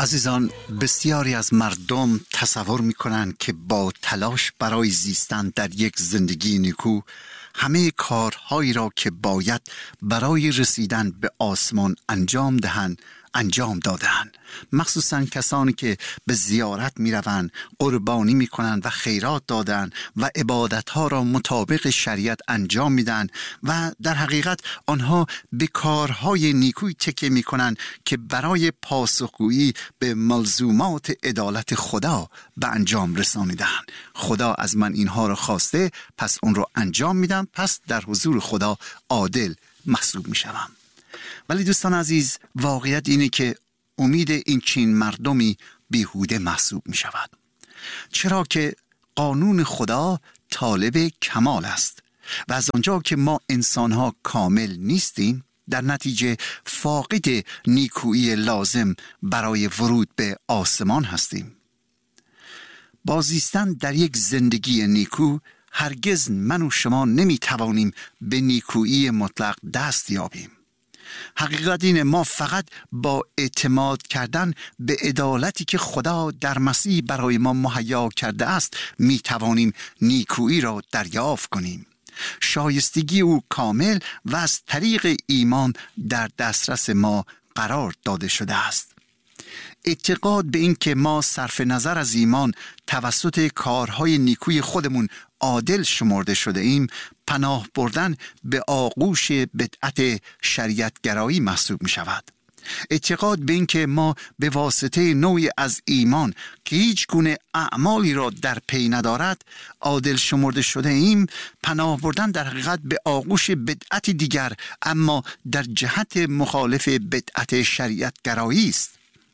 عزیزان، بسیاری از مردم تصور می‌کنند که با تلاش برای زیستن در یک زندگی نیکو همه کارهایی را که باید برای رسیدن به آسمان انجام دهند انجام داده‌اند. مخصوصاً کسانی که به زیارت می‌روند، قربانی می‌کنند و خیرات دادند و عبادت‌ها را مطابق شریعت انجام می‌دهند و در حقیقت آنها به کارهای نیکویی تکیه می‌کنند که برای پاسخگویی به ملزومات عدالت خدا به انجام رسانیده‌اند. خدا از من اینها را خواسته، پس اون را انجام میدم، پس در حضور خدا عادل محسوب میشوم. ولی دوستان عزیز، واقعیت اینه که امید این چنین مردمی بیهوده محسوب می شود. چرا که قانون خدا طالب کمال است و از آنجا که ما انسانها کامل نیستیم، در نتیجه فاقد نیکویی لازم برای ورود به آسمان هستیم. با زیستن در یک زندگی نیکو هرگز من و شما نمی توانیم به نیکویی مطلق دست یابیم. حقیقت اینه ما فقط با اعتماد کردن به عدالتی که خدا در مسیح برای ما مهیا کرده است می توانیم نیکویی را دریافت کنیم. شایستگی او کامل و از طریق ایمان در دسترس ما قرار داده شده است. اعتقاد به این که ما صرف نظر از ایمان توسط کارهای نیکوی خودمون عادل شمرده شده ایم، پناه بردن به آغوش بدعت شریعتگرایی محسوب می شود. اعتقاد به این که ما به واسطه نوعی از ایمان که هیچ گونه اعمالی را در پی ندارد عادل شمرده شده ایم، پناه بردن در حقیقت به آغوش بدعت دیگر اما در جهت مخالف بدعت شریعتگرایی است.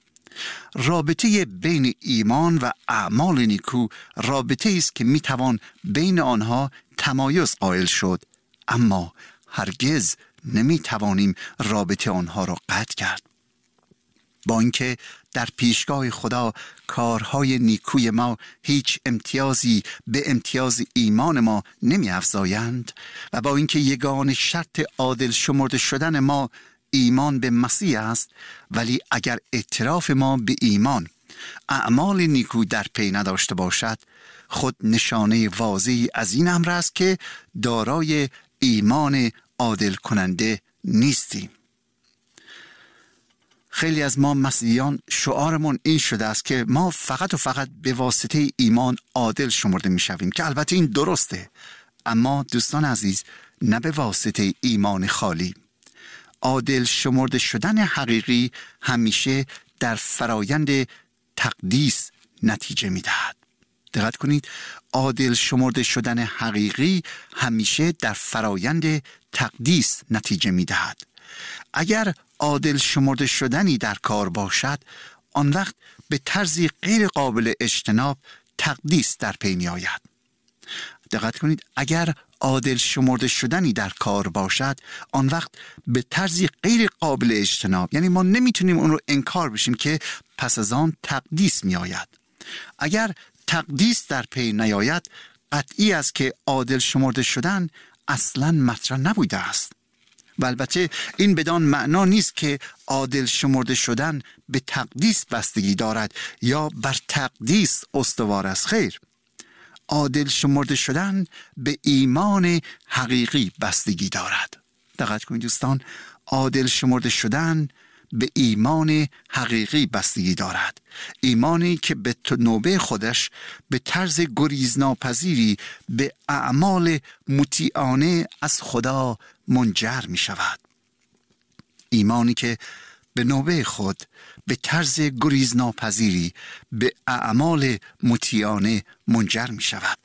رابطه بین ایمان و اعمال نیکو رابطه است که میتوان بین آنها تمایز قائل شد، اما هرگز نمیتوانیم رابطه آنها را قطع کرد. با اینکه در پیشگاه خدا کارهای نیکوی ما هیچ امتیازی به امتیاز ایمان ما نمی افزایند و با اینکه یگانه شرط عادل شمرده شدن ما ایمان به مسیح است، ولی اگر اعتراف ما به ایمان اعمال نیکو در پی نداشته باشد، خود نشانه واضحی از این امر است که دارای ایمان عادل کننده نیستیم. خیلی از ما مسیحیان شعارمون این شده است که ما فقط و فقط به واسطه ایمان عادل شمرده می شویم، که البته این درسته، اما دوستان عزیز، نه به واسطه ایمان خالی. عادل شمرده شدن حقیقی همیشه در فرایند تقدیس نتیجه می دهد. دقت کنید، عادل شمرده شدن حقیقی همیشه در فرایند تقدیس نتیجه می دهد. اگر عادل شمرده شدنی در کار باشد، آن وقت به طرزی غیر قابل اجتناب تقدیس در پی می آید. دقت کنید، اگر عادل شمرده شدنی در کار باشد، آن وقت به طرزی غیر قابل اجتناب، یعنی ما نمیتونیم اون رو انکار بشیم که پس از آن تقدیس می آید. اگر تقدیس در پی نیاید، قطعی است که عادل شمرده شدن اصلاً مطرح نبوده است. و البته این بدان معنا نیست که عادل شمرده شدن به تقدیس بستگی دارد یا بر تقدیس استوار است. خیر، عادل شمرده شدن به ایمان حقیقی بستگی دارد. دقت کنید دوستان، عادل شمرده شدن به ایمان حقیقی بستگی دارد. ایمانی که به نوبه خودش به طرز گریزناپذیری به اعمال مطیعانه از خدا منجر می شود. ایمانی که به نوبه خود به طرز گریزناپذیری به اعمال مطیعانه منجر می شود.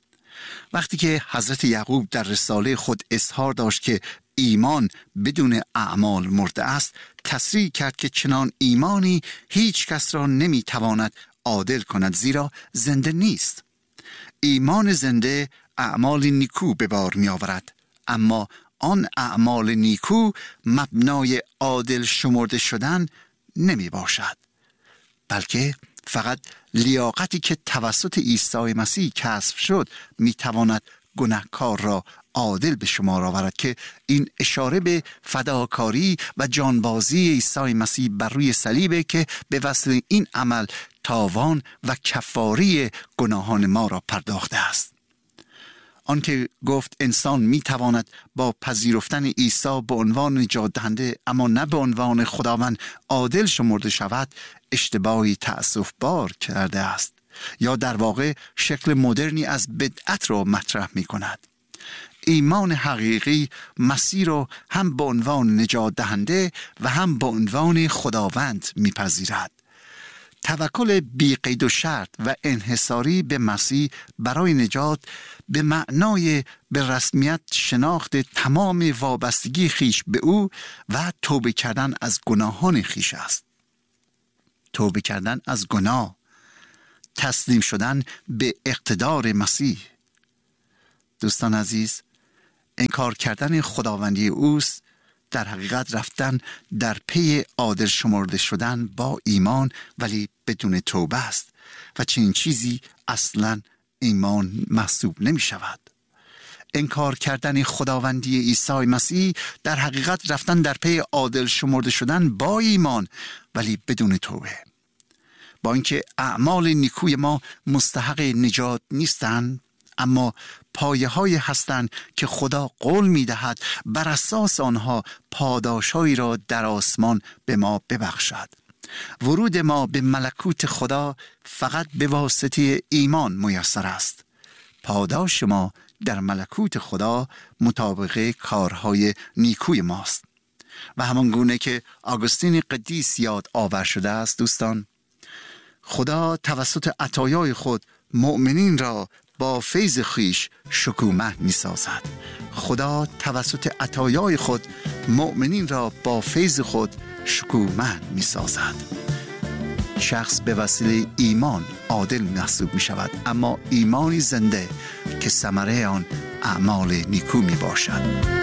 وقتی که حضرت یعقوب در رساله خود اظهار داشت که ایمان بدون اعمال مرده است، تصریح کرد که چنان ایمانی هیچ کس را نمی تواند عادل کند، زیرا زنده نیست. ایمان زنده اعمال نیکو به بار می آورد، اما آن اعمال نیکو مبنای عادل شمرده شدن نمی باشد، بلکه فقط لیاقتی که توسط عیسی مسیح کسب شد می تواند گناهکار را عادل به شمار آورد، که این اشاره به فداکاری و جانبازی عیسی مسیح بر روی صلیب که به وسیله این عمل تاوان و کفاره گناهان ما را پرداخته است. آن که گفت انسان می تواند با پذیرفتن عیسی به عنوان نجات دهنده اما نه به عنوان خداوند عادل شمرده شود، اشتباهی تأسف بار کرده است، یا در واقع شکل مدرنی از بدعت را مطرح می کند. ایمان حقیقی مسیح را هم به عنوان نجات دهنده و هم به عنوان خداوند می پذیرد. توکل بی قید و شرط و انحصاری به مسیح برای نجات به معنای به رسمیت شناخت تمام وابستگی خیش به او و توبه کردن از گناهان خیش است. توبه کردن از گناه، تسلیم شدن به اقتدار مسیح. دوستان عزیز، انکار کردن خداوندی اوست در حقیقت رفتن در پی عادل شمرده شدن با ایمان ولی بدون توبه است و چنین چیزی اصلا ایمان محسوب نمی شود. انکار کردن خداوندی عیسی مسیح در حقیقت رفتن در پی عادل شمرده شدن با ایمان ولی بدون توبه. با اینکه اعمال نیکوی ما مستحق نجات نیستند، اما پایه‌هایی هستند که خدا قول می‌دهد بر اساس آنها پاداش‌هایی را در آسمان به ما ببخشد. ورود ما به ملکوت خدا فقط به واسطه ایمان میسر است. پاداش ما در ملکوت خدا مطابق کارهای نیکوی ماست. و همان گونه که آگوستین قدیس یاد آور شده است، دوستان، خدا توسط عطایای خود مؤمنین را با فیض خیش شکومه می سازد. خدا توسط عطایای خود مؤمنین را با فیض خود شکومه می سازد. شخص به وسیله ایمان عادل محسوب می شود، اما ایمانی زنده که ثمره آن اعمال نیکو می باشد.